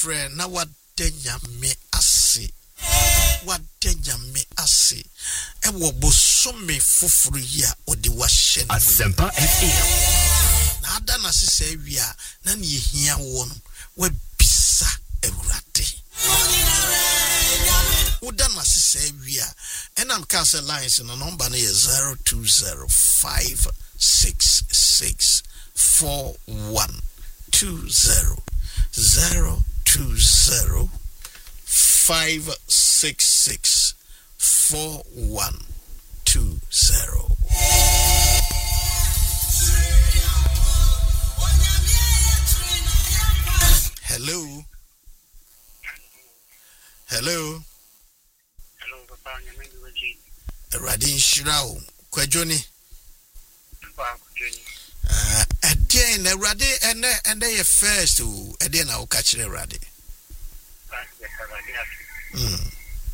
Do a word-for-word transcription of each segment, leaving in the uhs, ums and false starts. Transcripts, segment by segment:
friend na wadenya me ase wadenya me ase e wo bosome foforo yi a odi wa hye no Asempa F M na ada na sese awia na ne hia wo no wa bisa Ewurade uda na sese awia enam cancel lines no number na zero two zero five six six four one two zero zero two zero five six six four one two zero. Hello. Hello. Hello, Papa. Nyamendi weji. Radin Shirao. Kwejoni. Papa Kwejoni. Uh, again, Radi, and and they first to again. I'll catch the Radi. Hmm.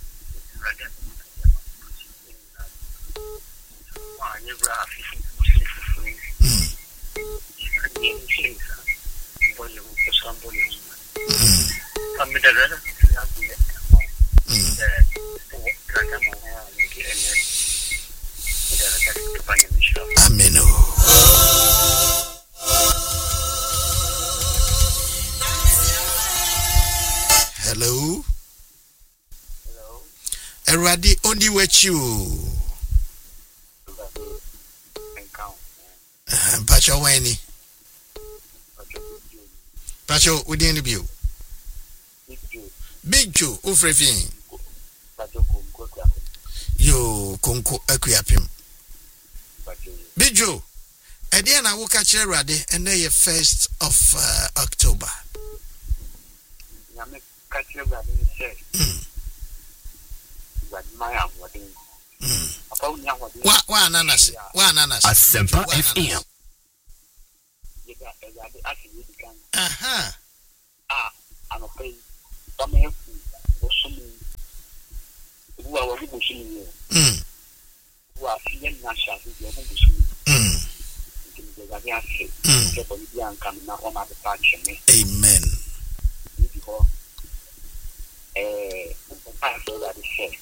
Amen. Hello. Hello. Eradi only with you. Uh, Pacho Weni. Pacho, we didn't view. Big Joe, Ufrefin. Yo, Conco Equiapim. Big Joe, again I will catch you ready and then your first of uh, October. Wa wa ananas wa ananas Asempa F M aha ah anope tome bosumi wa wa bosumi mm wa fiye na shafi ya bosumi mm ndinga ya se mm ke boli ya nkam na ona de patch me amen ndiko eh papa so that is said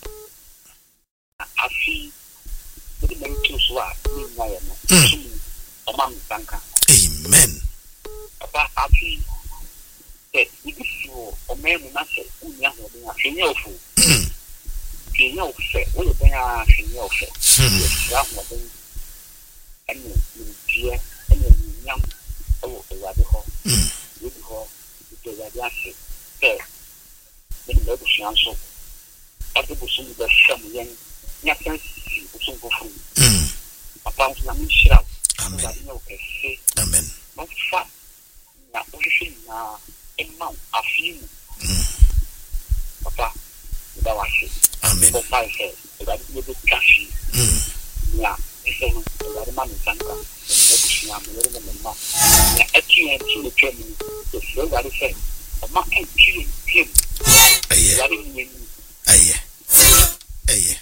afi the mental swap ni na ya no oma mtanka amen papa afi eh idifu omemu na se unya ho de afenya ofu mm fenya ofu wo le ben afenya ofu ya ho de enu ntie enu nyam o o wa de ho mm wo de ho de ya de ase eh ni le bu shanso ade bu sunu de sham yen nya kan si bu sunu fu mm papa na mi shira amen no ke amen no fa na o shi na emma afimu mm papa da wa shi amen papa se da bi be kashi mm ya ese no da ma mi sanka da bu shi na me re me ma ya ati en ti le kemi so so da se ma en ti ti aye da ni aye aye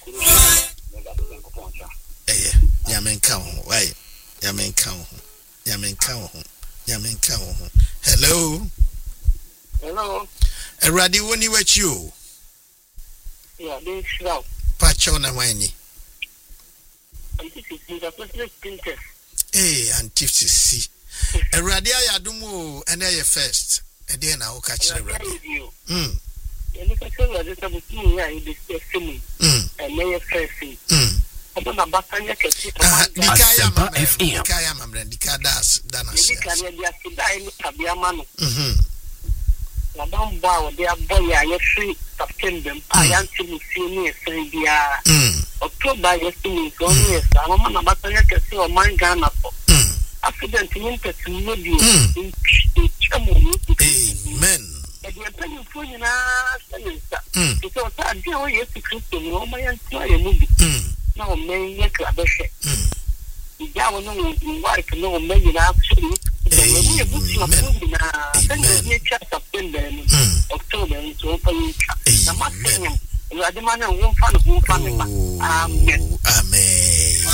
aye yamen ka ho why yamen ka ho yamen ka ho yamen ka ho hello hello Eradi woni with you yeah they shout Pacho na wani this is the president princess eh antifti si Eradi ayadumu ene ye first e dey na wo ka kire Eradi mm ele ka se wa de sabuti ya ide sesemi mm ele ye first mm na batanya kesi Dikaya mamre Dikaya mamre Dikadas danas Dikaya dia sidai ni tabia mano mhm na bamba wa dia boya ya free September pa yanti musini esan dia mm October yesini so ni esa mama na batanya kesi o manga na so mm accident ni mpeti modi Mm. in chamo ni amen dia pani funi na sanisa Mm. so ta dia o Yesu Kristo ni o ma yanti ya mubi mm na o men ye krabeshe mm ya wono work no men na actually the way you put your food na then you check September October so for you na masen you ade man won fan won fan ba amen amen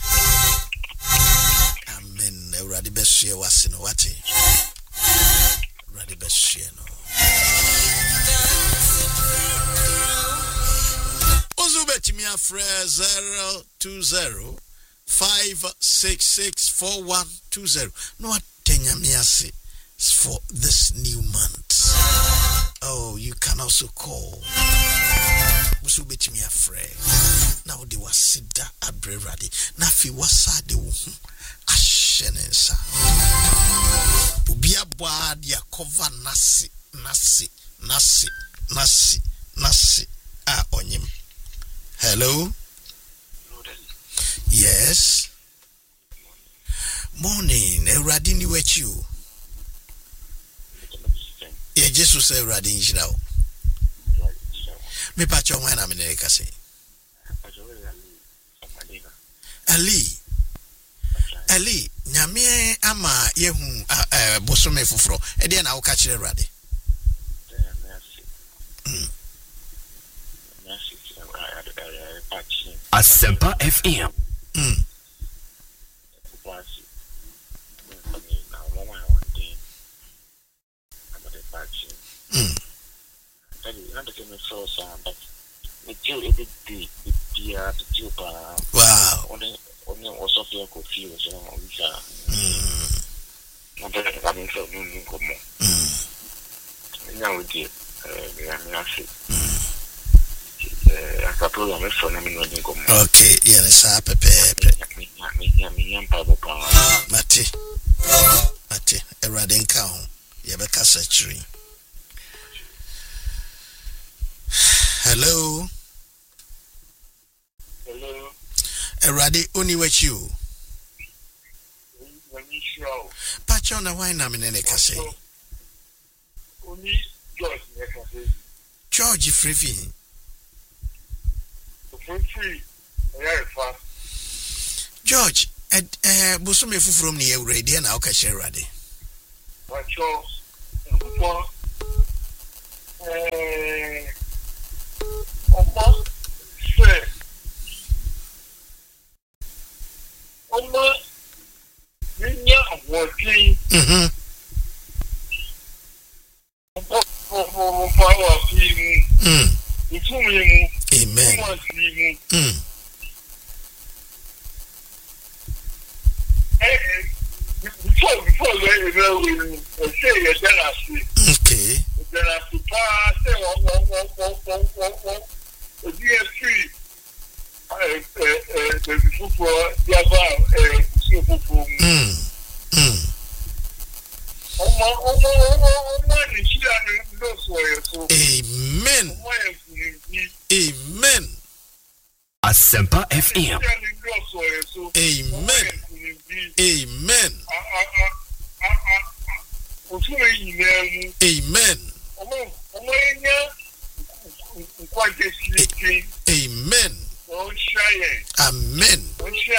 amen Eradi besue wase no wate Yesieno. Ozubeti mi afre zero two zero five six six four one two zero. No atenya mi ase for this new month. Oh, you can also call. Ozubeti mi afre. Now de wasida abrerade. Na fi wasa de wo ashenensa. Ubia bwa dia cover nasi nasi nasi nasi nasi ah onyim. Hello. Yes. Morning. Eradi ni wechu. Yeah, Jesus say Eradi injinao. Me pa chongwa na mene kase. Ali. Ali, nyame ama yehu eh bosome fufuro. E de na wo ka kire Eradi. Asempa F M. Mm. Mm. Wow. Mm. Okay, yeah, it's a pepe. Mati, Mati, a radin cow, Yabaka Satchery. Hello. Hello. A radi only with you. Pachona, why not in any case? Only George, George Free. Free, very fast. George, eh, eh, Busumi from the radio and I'll catch a radi. What Charles? Eh, Oma, say, Oma, Minya working. Mm-hmm. Power team. Mm. It's me. Amen. Mm. Before, before we say you're done, Okay. then I have to pass, say, one, one, one, one, one, one, one, the D S three, the football, the other, the football. Mm. Mm. Amen. Amen. Asempa F M. Amen. Amen. Amen. Amen. Amen.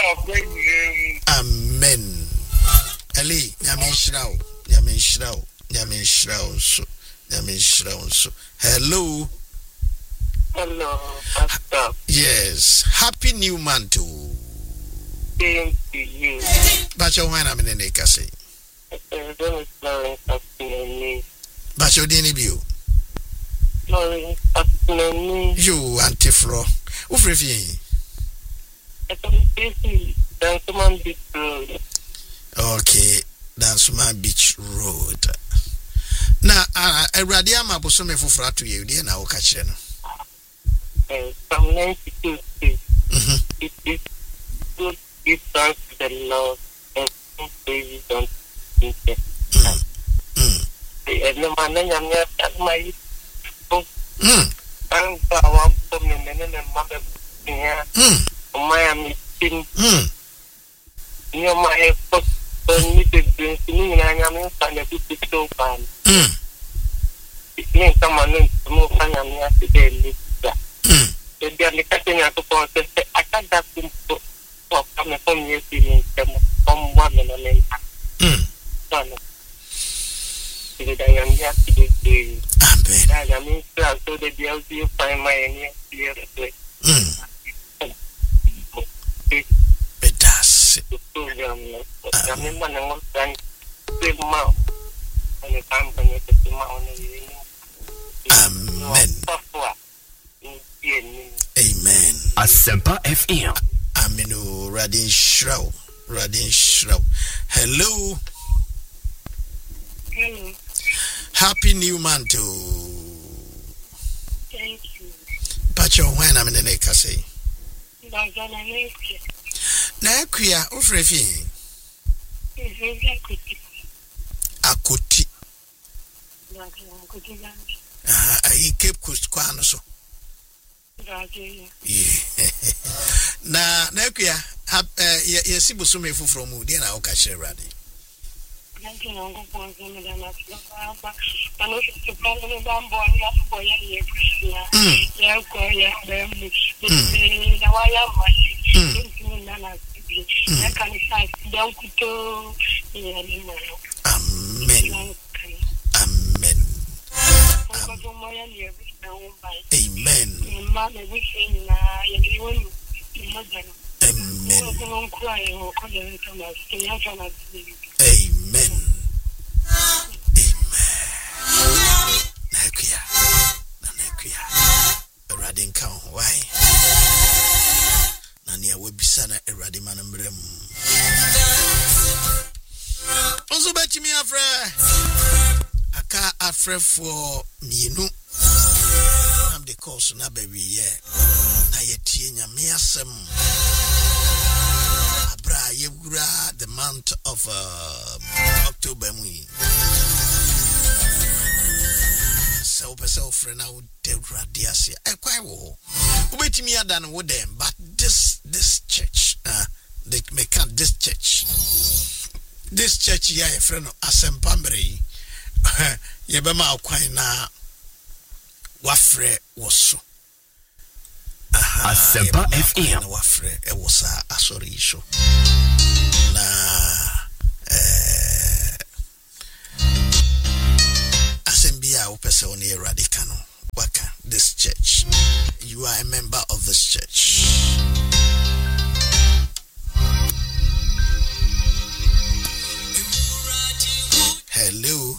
Amen. Ali, Yamin Shrao, Yamin Shrao, Yamin Shrao, so Yamin Shrao, so hello. Hello, Pastor. Yes, happy new month to Same to you. Bacho when I'm in the Nekase. Don't Florence Astinani. Bacho Dini Bio. Florence Astinani. You anti-fro. Ufrefi. I can see that's man beach road. Okay, that's my beach road. Now, uh, a radiama bosome fufra to you, dear, now catch you. From ninety-two, Mm-hmm. it is good give thanks to the Lord and praise on Himself. Mm. The man I'm not at my Mm. I'm our woman and mother here. Mm. My meeting Mm. near my first meeting in I am in Sunday to so far. Mm. It means someone needs to move on and have to get it. Mm. They are cutting out the process. I can't have to come from your feelings from one and only. Mm. Son. I am happy to do. Amen. I am in class so that you find my clear way. Mm. It does. The program. I mean, one of them, big mouth. Amen. Amen. Asempa F M. Aminu Radin Shrow. Radin Shrow. Hello. Hello. Happy new month. Thank you. Pacho, when I'm in the neck, I say. Nakuya, Ufrefi. Akuti. Ah, I kept Kusquano so. Na Nakuya, have Yasibu Sumi from Udina Okashe Radi. Amen. Amen. Amen. Amen. Amen. Nakuya. Nakuya. Radin count why? Nania webisana eradi manamrem. Also bet me afre. Aka afre for mienu. Am the course na baby ye. Na yetie nyame asem. Abra yewura the month of uh, October mu. So person friend now de radiasia. E kwai wo. Ubetimi adan wo dem, but this this church uh they make up this church. This church here a friend of Asempambre. Yebema kwai na wafre woso. Asempa F M. Wafre e wosa asori show. Na eh Asembia upese oni radicano. Waka this church. You are a member of this church. Hello.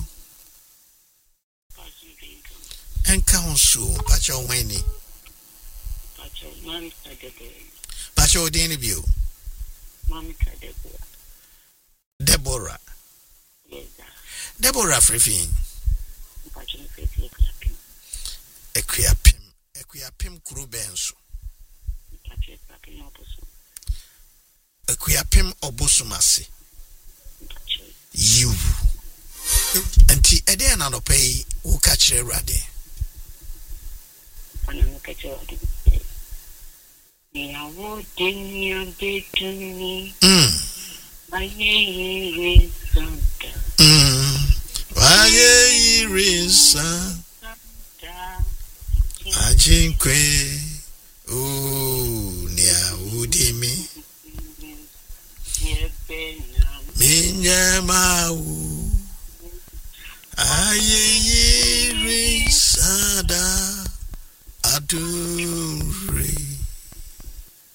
And council, Pacho Winnie. Pacho, Mamma Deborah. Pacho Deniview. Mamma Deborah. Deborah. Yes, Deborah Frifin. Pacho Equiapim. Equiapim. Equiapim Krubensu. Pacho Equiapim Obosu. Equiapim Obosumasi. Pacho. You. Anti Eden and pay who catch a radi. And I'm catch a radi. Yeah, what did you do to me? Mm. My name is Santa. Mm. Why is Santa? Ajinkwe. Ooh, nia udimi. Minyamau. Aye, sada adure.